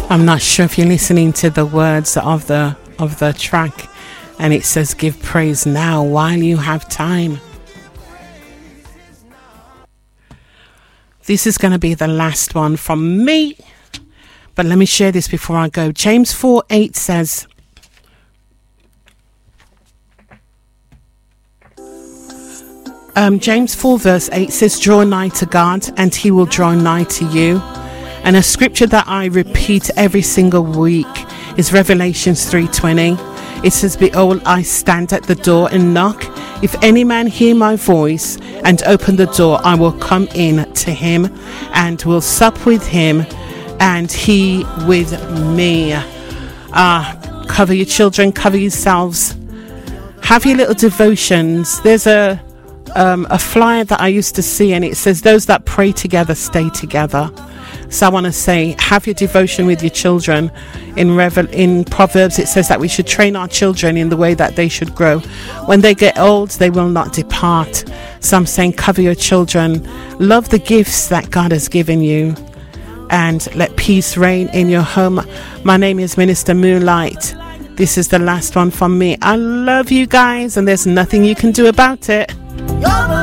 I'm not sure if you're listening to the words of the track, and it says give praise now while you have time. This is going to be the last one from me, but let me share this before I go. James 4:8 says, James 4 verse 8 says, draw nigh to God and he will draw nigh to you. And a scripture that I repeat every single week is Revelations 3:20. It says, behold, I stand at the door and knock. If any man hear my voice and open the door, I will come in to him and will sup with him and he with me. Cover your children, cover yourselves. Have your little devotions. There's a flyer that I used to see, and it says those that pray together stay together. So I want to say, have your devotion with your children. In Proverbs it says that we should train our children in the way that they should grow. When they get old, they will not depart. So I'm saying, cover your children, love the gifts that God has given you, and let peace reign in your home. My name is Minister Moonlight. This is the last one from me. I love you guys, and there's nothing you can do about it.